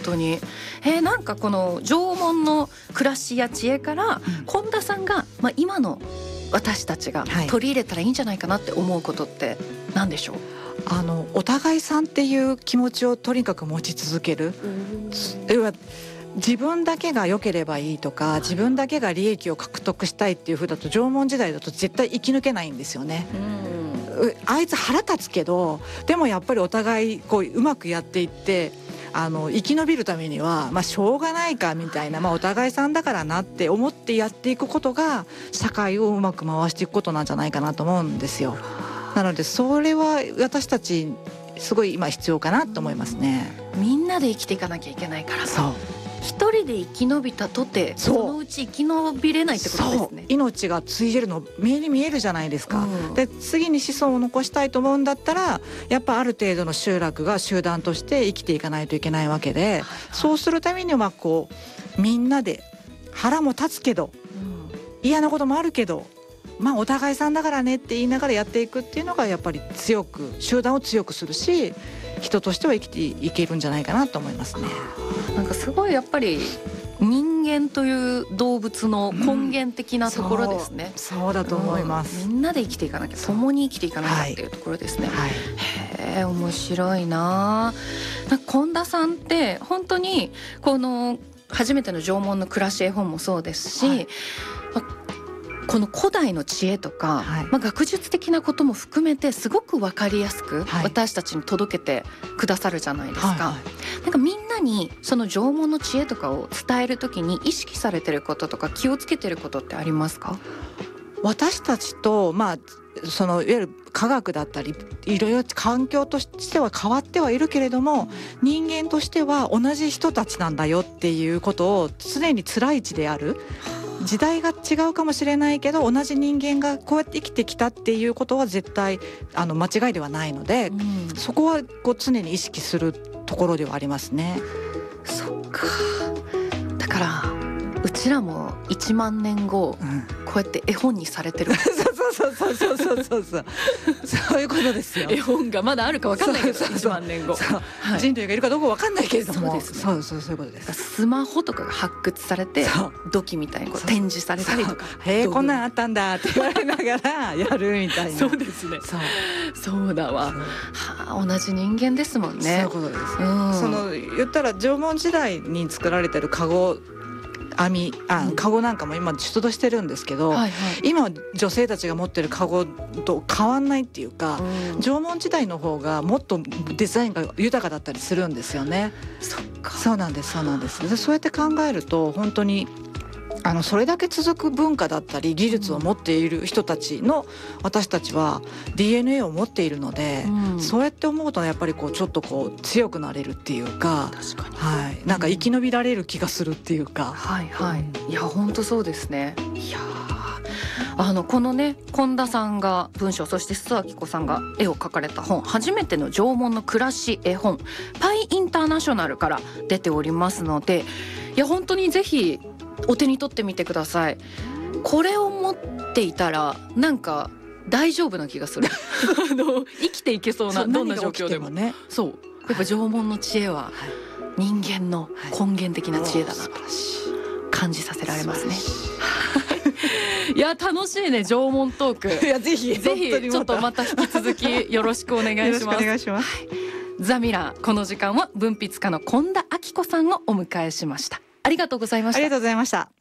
当に。なんかこの縄文の暮らしや知恵から近田さんが、今の私たちが取り入れたらいいんじゃないかなって思うことって何でしょう？ お互いさんっていう気持ちをとにかく持ち続ける。要は自分だけが良ければいいとか、自分だけが利益を獲得したいっていう風だと縄文時代だと絶対生き抜けないんですよね。あいつ腹立つけど、でもやっぱりお互いこうまくやっていって生き延びるためには、しょうがないかみたいな、お互いさんだからなって思ってやっていくことが社会をうまく回していくことなんじゃないかなと思うんですよ。なのでそれは私たちすごい今必要かなと思いますね。 みんなで生きていかなきゃいけないから。 そう、 一人で生き延びたとてそのうち生き延びれないってことですね。 命がついてるの目に見えるじゃないですか。で次に子孫を残したいと思うんだったらやっぱある程度の集落が集団として生きていかないといけないわけで、そうするためにはこうみんなで腹も立つけど、嫌なこともあるけど、お互いさんだからねって言いながらやっていくっていうのがやっぱり集団を強くするし、人としては生きていけるんじゃないかなと思いますね。 なんかすごいやっぱり人間という動物の根源的なところですね。 そうだと思います。 みんなで生きていかなきゃ、共に生きていかなきゃっていうところですね。へえ、面白いな。近田さんって本当にこの初めての縄文の暮らし絵本もそうですし、この古代の知恵とか、学術的なことも含めてすごく分かりやすく私たちに届けてくださるじゃないですか。なんかみんなにその縄文の知恵とかを伝えるときに意識されてることとか気をつけてることってありますか？ 私たちとそのいわゆる科学だったりいろいろ環境としては変わってはいるけれども、人間としては同じ人たちなんだよっていうことを常に辛い位置である。時代が違うかもしれないけど同じ人間がこうやって生きてきたっていうことは絶対間違いではないので、そこはこう常に意識するところではありますね。 そっか。だからうちらも1万年後、こうやって絵本にされてるそういうことですよ。 絵本がまだあるか分かんないけど1万年後、 人類がいるかどうか分かんないけれども、 そういうことです。スマホとかが発掘されて土器みたいにこう展示されたりとか、 こんなんあったんだって言われながらやるみたいな。 そうですね。そうだわ。同じ人間ですもんね。 そういうことです。その言ったら縄文時代に作られてるカゴカゴなんかも今出土してるんですけど、今女性たちが持ってるカゴと変わんないっていうか、縄文時代の方がもっとデザインが豊かだったりするんですよね。そうなんです。でそうやって考えると本当にそれだけ続く文化だったり技術を持っている人たちの私たちは DNA を持っているので、そうやって思うとやっぱりこうちょっとこう強くなれるっていうか、なんか生き延びられる気がするっていうか、 いや本当そうですね。いやこのね近田さんが文章、そして須明子さんが絵を描かれた本、初めての縄文の暮らし絵本パイインターナショナルから出ておりますので、いや本当にぜひお手に取ってみてください。これを持っていたらなんか大丈夫な気がする生きていけそうな、どんな状況でもね。そうやっぱ縄文の知恵は人間の根源的な知恵だなと感じさせられますね。いや楽しいね縄文トーク。いやぜひちょっとまた引き続きよろしくお願いします。ザミラー、この時間は文筆家の近田明子さんをお迎えしました。ありがとうございました。 ありがとうございました。